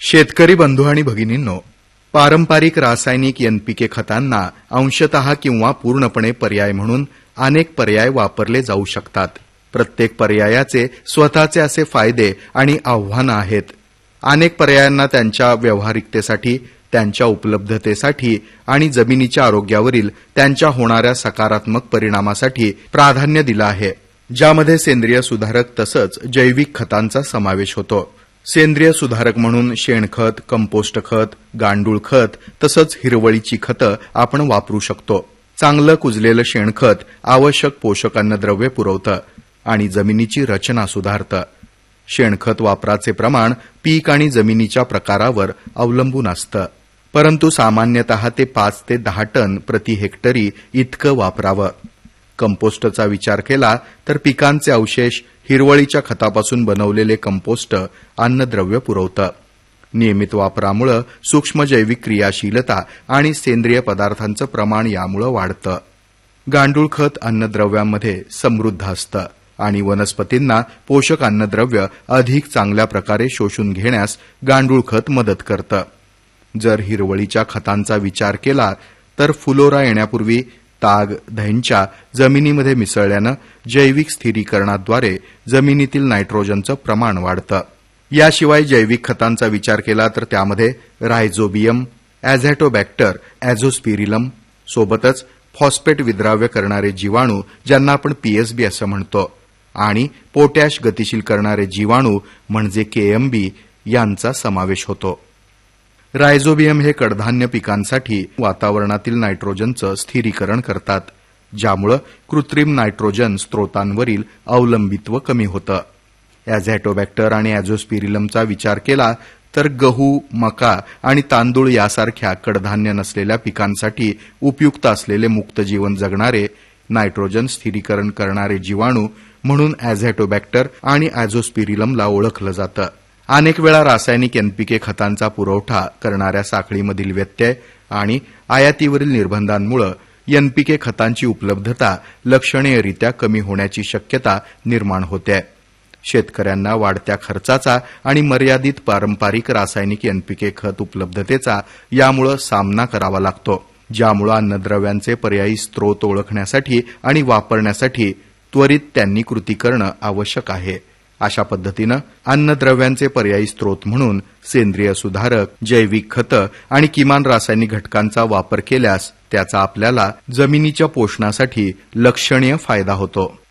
शेतकरी बंधू आणि भगिनींनो, पारंपरिक रासायनिक एनपीके खतांना अंशतः किंवा पूर्णपणे पर्याय म्हणून अनेक पर्याय वापरले जाऊ शकतात. प्रत्येक पर्यायाचे स्वतःचे असे फायदे आणि आव्हानं आहेत. अनेक पर्यायांना त्यांच्या व्यावहारिकतेसाठी, त्यांच्या उपलब्धतेसाठी आणि जमिनीच्या आरोग्यावरील त्यांच्या होणाऱ्या सकारात्मक परिणामासाठी प्राधान्य दिलं आहे, ज्यामध्ये सेंद्रिय सुधारक तसंच जैविक खतांचा समावेश होतो. सेंद्रिय सुधारक म्हणून शेणखत, कंपोस्ट खत, गांडूळ खत तसंच हिरवळीची खतं आपण वापरू शकतो. चांगलं कुजलेलं शेणखत आवश्यक पोषक अन्नद्रव्ये पुरवतं आणि जमिनीची रचना सुधारतं. शेणखत वापराचे प्रमाण पीक आणि जमिनीच्या प्रकारावर अवलंबून असतं, परंतु सामान्यतः ते 5 ते 10 टन प्रति हेक्टरी इतकं वापरावं. कंपोस्टचा विचार केला तर पिकांचे अवशेष, हिरवळीच्या खतापासून बनवलेले कंपोस्ट अन्नद्रव्य पुरवतं. नियमित वापरामुळे सूक्ष्म जैविक क्रियाशीलता आणि सेंद्रिय पदार्थांचं प्रमाण यामुळे वाढतं. गांडूळ खत अन्नद्रव्यांमध्ये समृद्ध असतं आणि वनस्पतींना पोषक अन्नद्रव्य अधिक चांगल्या प्रकारे शोषून घेण्यास गांडूळ खत मदत करतं. जर हिरवळीच्या खतांचा विचार केला तर फुलोरा येण्यापूर्वी ताग, धैंचा जमिनीमध्ये मिसळल्यानं जैविक स्थिरीकरणाद्वारे जमिनीतील नायट्रोजनचं प्रमाण वाढतं. याशिवाय जैविक खतांचा विचार केला तर त्यामध्ये रायझोबियम, ॲझॅटोबॅक्टर, ॲझोस्पिरिलम सोबतच फॉस्फेट विद्राव्य करणारे जीवाणू, ज्यांना आपण पीएसबी असं म्हणतो, आणि पोटॅश गतिशील करणारे जीवाणू म्हणजे केएमबी यांचा समावेश होतो. रायझोबियम हे कडधान्य पिकांसाठी वातावरणातील नायट्रोजनचं स्थिरीकरण करतात, ज्यामुळे कृत्रिम नायट्रोजन स्त्रोतांवरील अवलंबित्व कमी होतं. ॲझॅटोबॅक्टर आणि ॲझोस्पिरिलमचा विचार केला तर गहू, मका आणि तांदूळ यासारख्या कडधान्य नसलेल्या पिकांसाठी उपयुक्त असलेले मुक्त जीवन जगणारे नायट्रोजन स्थिरीकरण करणारे जीवाणू म्हणून ॲझॅटोबॅक्टर आणि ॲझोस्पिरिलमला ओळखलं जातं. अनेक वेळा रासायनिक एनपीके खतांचा पुरवठा करणाऱ्या साखळीमधील व्यत्यय आणि आयातीवरील निर्बंधांमुळे एनपीके खतांची उपलब्धता लक्षणीयरित्या कमी होण्याची शक्यता निर्माण होते. शेतकऱ्यांना वाढत्या खर्चाचा आणि मर्यादित पारंपरिक रासायनिक एनपीके खत उपलब्धतेचा यामुळे सामना करावा लागतो, ज्यामुळे अन्नद्रव्यांचे पर्यायी स्त्रोत ओळखण्यासाठी आणि वापरण्यासाठी त्वरित त्यांनी कृती करणं आवश्यक आहे. अशा पद्धतीनं अन्नद्रव्यांचे पर्यायी स्त्रोत म्हणून सेंद्रिय सुधारक, जैविक खतं आणि किमान रासायनिक घटकांचा वापर केल्यास त्याचा आपल्याला जमिनीच्या पोषणासाठी लक्षणीय फायदा होतो.